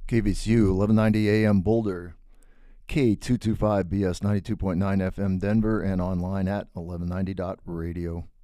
KVCU 1190 AM Boulder, K225BS 92.9 FM Denver, and online at 1190.radio.